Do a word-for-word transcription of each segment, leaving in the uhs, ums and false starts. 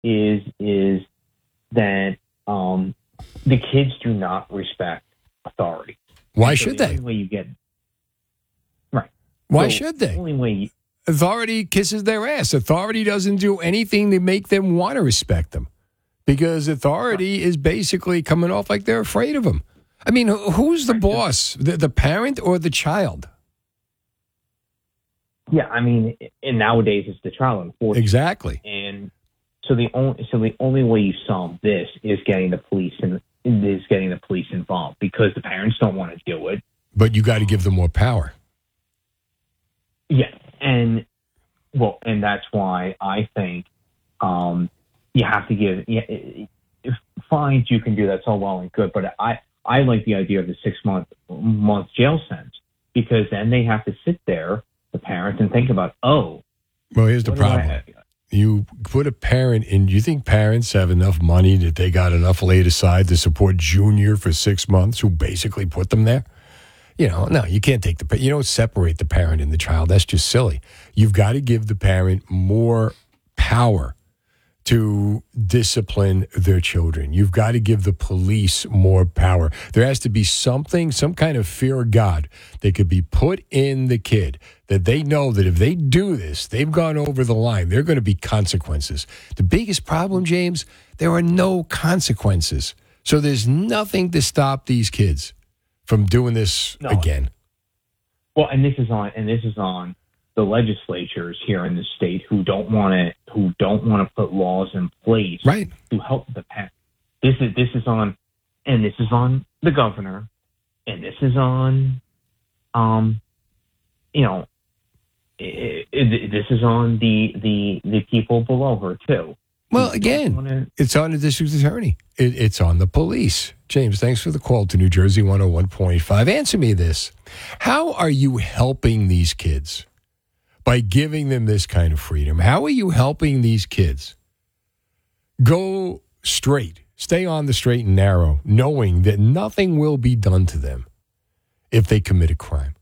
is is that um, the kids do not respect authority. Why so should the they? Only way you get right. Why so should they? The only way. You, Authority kisses their ass. Authority doesn't do anything to make them want to respect them, because authority right. is basically coming off like they're afraid of them. I mean, who's the right. boss? The, the parent or the child? Yeah, I mean, and nowadays it's the child, unfortunately. Exactly. And so the only so the only way you solve this is getting the police and is getting the police involved, because the parents don't want to do it. But you got to give them more power. Yeah, and well, and that's why I think um, you have to give. Yeah, if fines, you can do that so well and good, but I I like the idea of the six month month jail sentence, because then they have to sit there, the parents, and think about, oh, well, here's the problem. You put a parent in, you think parents have enough money that they got enough laid aside to support Junior for six months, who basically put them there? You know, no, you can't take the, you don't separate the parent and the child. That's just silly. You've got to give the parent more power to discipline their children. You've got to give the police more power. There has to be something, some kind of fear of God that could be put in the kid, that they know that if they do this, they've gone over the line. There are going to be consequences. The biggest problem, James, there are no consequences. So there's nothing to stop these kids from doing this no. again. Well, and this is on, and this is on the legislatures here in the state who don't want to, who don't want to put laws in place right. to help the parents. This is this is on, and this is on the governor, and this is on, um, you know, it, it, this is on the the the people below her too. Well, again, wanna... it's on the district attorney. It, it's on the police. James, thanks for the call to New Jersey one oh one point five. Answer me this. How are you helping these kids by giving them this kind of freedom? How are you helping these kids go straight, stay on the straight and narrow, knowing that nothing will be done to them if they commit a crime?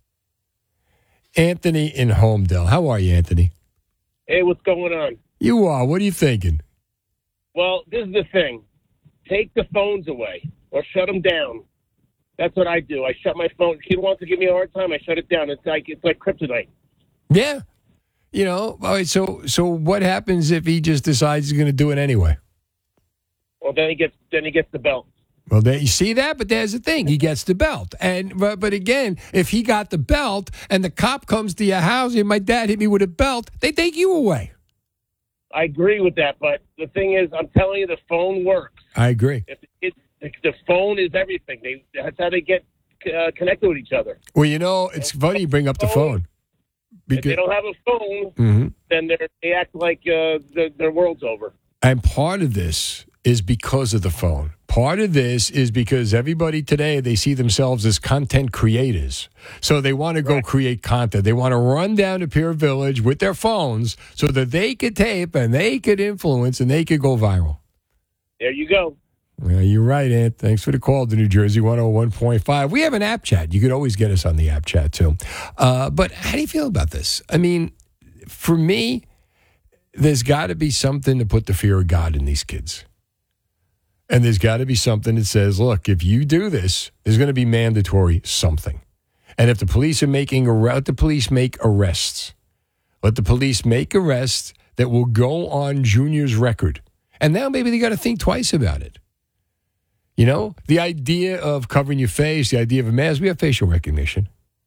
Anthony in Homedale. How are you, Anthony? Hey, what's going on? You are. What are you thinking? Well, this is the thing. Take the phones away or shut them down. That's what I do. I shut my phone. If kid wants to give me a hard time, I shut it down. It's like it's like kryptonite. Yeah. You know, all right, so so what happens if he just decides he's going to do it anyway? Well, then he gets then he gets the belt. Well, there, you see that? But there's the thing. He gets the belt. And but, but again, if he got the belt and the cop comes to your house and my dad hit me with a belt, they take you away. I agree with that, but the thing is, I'm telling you, the phone works. I agree. If it, the phone is everything. They, that's how they get uh, connected with each other. Well, you know, it's and funny you bring up the phone. Because, if they don't have a phone, mm-hmm. then they act like uh, the, their world's over. And part of this is because of the phone. Part of this is because everybody today, they see themselves as content creators. So they want to go right. create content. They want to run down to Pier Village with their phones so that they could tape and they could influence and they could go viral. There you go. Yeah, you're right, Ant. Thanks for the call to New Jersey one oh one point five. We have an app chat. You could always get us on the app chat, too. Uh, but how do you feel about this? I mean, for me, there's got to be something to put the fear of God in these kids. And there's got to be something that says, look, if you do this, there's going to be mandatory something. And if the police are making, let the police make arrests. Let the police make arrests that will go on Junior's record. And now maybe they got to think twice about it. You know, the idea of covering your face, the idea of a mask, we have facial recognition.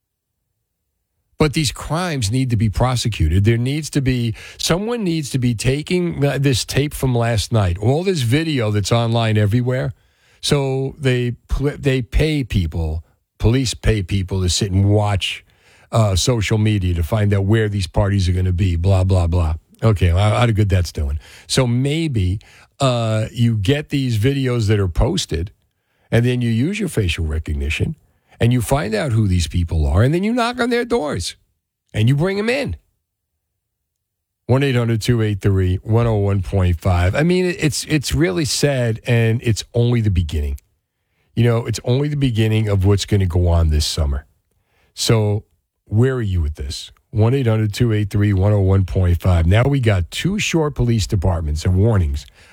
But these crimes need to be prosecuted. There needs to be, someone needs to be taking this tape from last night, all this video that's online everywhere. So they they pay people, police pay people to sit and watch uh, social media to find out where these parties are going to be, blah, blah, blah. Okay, how, how good that's doing. So maybe uh, you get these videos that are posted, and then you use your facial recognition, and you find out who these people are, and then you knock on their doors, and you bring them in. one eight hundred two eight three one oh one point five. I mean, it's it's really sad, and it's only the beginning. You know, it's only the beginning of what's going to go on this summer. So where are you with this? one eight hundred two eight three one oh one point five. Now we got two short police departments and warnings